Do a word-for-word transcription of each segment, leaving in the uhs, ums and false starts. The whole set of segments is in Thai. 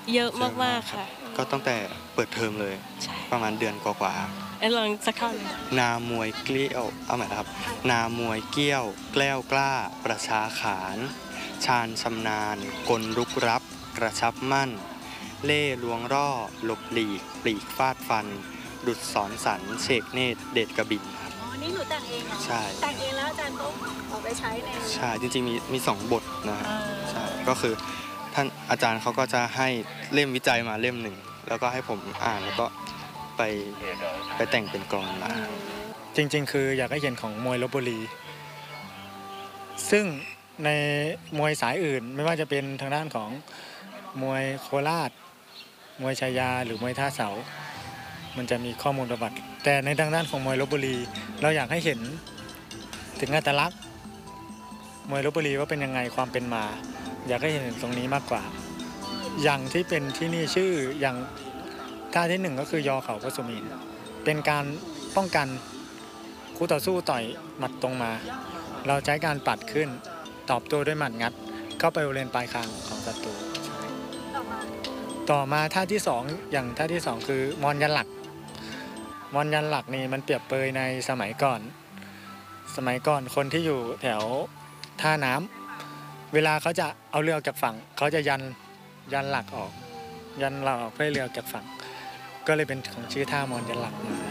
เยอะมากๆค่ะก็ตั้งแต่เปิดเทอมเลยประมาณเดือนกว่าๆไอ้ลองสักคำนามวยเกลี้ยวเอาใหม่นะครับนามวยเกี้ยวแกล้วกล้าประชาขานชาญชำนาญกลรุกรับกระชับมั่นเล่ลวงร่อหลบหลีกปลีกฟาดฟันดุดสอนสันเชกเนตรเดชกบินครับอ๋อนี่หนูแต่งเองเหรอใช่แต่งเองแล้วอาจารย์ก็เอาไปใช้ในใช่จริงๆมีมีสองบทนะครับใช่ก็คือท่านอาจารย์เขาก็จะให้เล่มวิจัยมาเล่มหนึ่งแล้วก็ให้ผมอ่านแล้วก็ไปไปแต่งเป็นกลอนมาจริงๆคืออยากให้เห็นของมวยลพบุรีซึ่งในมวยสายอื่นไม่ว่าจะเป็นทางด้านของมวยโคราชมวยชายาหรือมวยท่าเสามันจะมีข้อมูลประวัติแต่ในทางด้านของมวยลพบุรีเราอยากให้เห็นถึงอัตลักษณ์มวยลพบุรีว่าเป็นยังไงความเป็นมาอยากให้เห็นตรงนี้มากกว่าอย่างที่เป็นที่นี่ชื่ออย่างท่าที่หนึ่งก็คือยอเขาพระสุมีนเป็นการป้องกันคู่ต่อสู้ต่อยหมัดตรงมาเราใช้การปัดขึ้นตอบโต้ด้วยหมัดงัดเข้าไปบริเวณปลายคางของศัตรูต่อมาท่าที่สองอย่างท่าที่สองคือมอนยันหลักมอนยันหลักนี่มันเปรียบเปยในสมัยก่อนสมัยก่อนคนที่อยู่แถวท่าน้ำเวลาเขาจะเอาเรือออกจากฝั่งเขาจะยันยันหลักออกยันหลักออกเพื่อเรือออกจากฝั่งก็เลยเป็นของชื่อท่ามอนยันหลักมา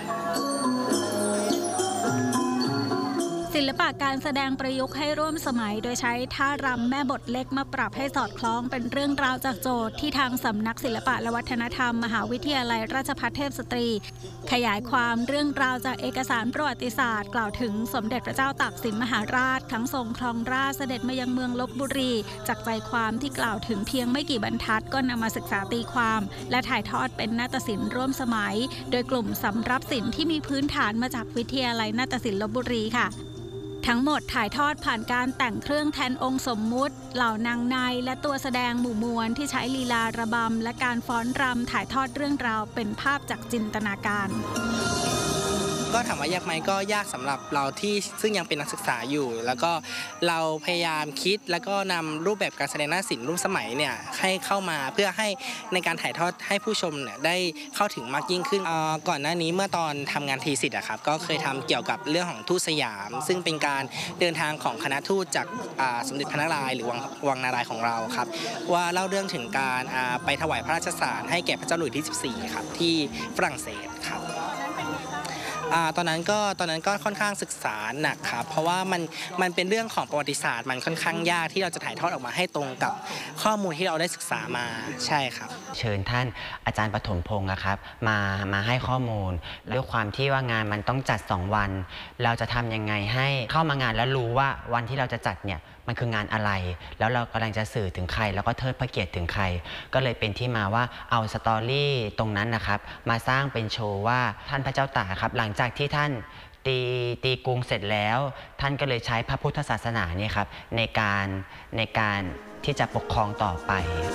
ศิลปะการแสดงประยุกต์ให้ร่วมสมัยโดยใช้ท่ารำแม่บทเล็กมาปรับให้สอดคล้องเป็นเรื่องราวจากโจทย์ที่ทางสำนักศิลปะและวัฒนธรรมมหาวิทยาลัยราชภัฏเทพสตรีขยายความเรื่องราวจากเอกสารประวัติศาสตร์กล่าวถึงสมเด็จพระเจ้าตากสินมหาราชทั้งทรงครองราชย์เสด็จมายังเมืองลพบุรีจากใจความที่กล่าวถึงเพียงไม่กี่บรรทัดก็นำมาศึกษาตีความและถ่ายทอดเป็นนาฏศิลป์ร่วมสมัยโดยกลุ่มสำรับศิลป์ที่มีพื้นฐานมาจากวิทยาลัยนาฏศิลป์ลพบุรีค่ะทั้งหมดถ่ายทอดผ่านการแต่งเครื่องแทนองค์สมมุติเหล่านางในและตัวแสดงหมู่มวลที่ใช้ลีลาระบำและการฟ้อนรำถ่ายทอดเรื่องราวเป็นภาพจากจินตนาการก็ถามว่ายากไหมก็ยากสำหรับเราที่ซึ่งยังเป็นนักศึกษาอยู่แล้วก็เราพยายามคิดแล้วก็นำรูปแบบการแสดงนาฏศิลป์ร่วมสมัยเนี่ยให้เข้ามาเพื่อให้ในการถ่ายทอดให้ผู้ชมเนี่ยได้เข้าถึงมากยิ่งขึ้นก่อนหน้านี้เมื่อตอนทำงานทีสิทธ์อะครับก็เคยทำเกี่ยวกับเรื่องของทูตสยามซึ่งเป็นการเดินทางของคณะทูตจากสมเด็จพระนารายณ์หรือวังวังนารายณ์ของเราครับว่าเล่าเรื่องถึงการไปถวายพระราชสารให้แก่พระเจ้าหลุยส์ที่สิบสี่ครับที่ฝรั่งเศสครับตอนนั้นก็ตอนนั้นก็ค่อนข้างศึกษาหนักครับเพราะว่ามันมันเป็นเรื่องของประวัติศาสตร์มันค่อนข้างยากที่เราจะถ่ายทอดออกมาให้ตรงกับข้อมูลที่เราได้ศึกษามาใช่ครับเชิญท่านอาจารย์ปฐมพงศ์ครับมามาให้ข้อมูลด้วยความที่ว่างานมันต้องจัดสองวันเราจะทำยังไงให้เข้ามางานแล้วรู้ว่าวันที่เราจะจัดเนี่ยมันคืองานอะไรแล้วเรากำลังจะสื่อถึงใครแล้วก็เทิดพระเกียรติถึงใครก็เลยเป็นที่มาว่าเอาสตอรี่ตรงนั้นนะครับมาสร้างเป็นโชว์ว่าท่านพระเจ้าตากครับหลังจากที่ท่านตีตีกรุงเสร็จแล้วท่านก็เลยใช้พระพุทธศาสนาเนี่ยครับในการในการที่จะปกครองต่อไป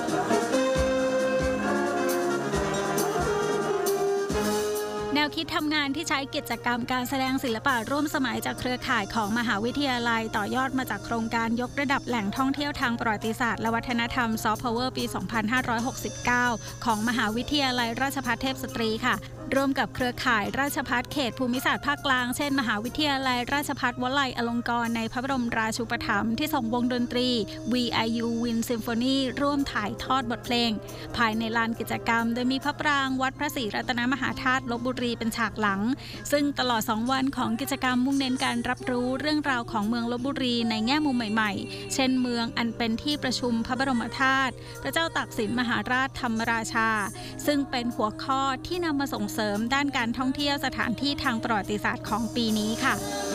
แนวคิดทำงานที่ใช้กิจกรรมการแสดงศิลปะร่วมสมัยจากเครือข่ายของมหาวิทยาลัยต่อยอดมาจากโครงการยกระดับแหล่งท่องเที่ยวทางประวัติศาสตร์และวัฒนธรรมซอฟต์พาวเวอร์ปี สองพันห้าร้อยหกสิบเก้า ของมหาวิทยาลัยราชภัฏเทพสตรีค่ะร่วมกับเครือข่ายราชภัฏเขตภูมิศาสตร์ภาคกลางเช่นมหาวิทยาลัยราชภัฏวลัยอลงกรณ์ในพระบรมราชูปถัมภ์ที่ส่งวงดนตรี วี ไอ ยู Wind Symphony ร่วมถ่ายทอดบทเพลงภายในลานกิจกรรมโดยมีพระปรางวัดพระศรีรัตนมหาธาตุลพบุรีเป็นฉากหลังซึ่งตลอดสองวันของกิจกรรมมุ่งเน้นการรับรู้เรื่องราวของเมืองลพบุรีในแง่มุมใหม่ๆเช่นเมืองอันเป็นที่ประชุมพระบรมธาตุพระเจ้าตากสินมหาราชธรรมราชาซึ่งเป็นหัวข้อที่นำมาส่งเสริมด้านการท่องเที่ยวสถานที่ทางประวัติศาสตร์ของปีนี้ค่ะ